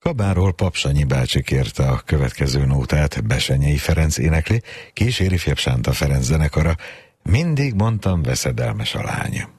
Kabáról Pap Sanyi bácsi kérte a következő nótát, Bessenyei Ferenc énekli, kíséri Fiebb Sánta Ferenc zenekara, mindig mondtam veszedelmes a lány.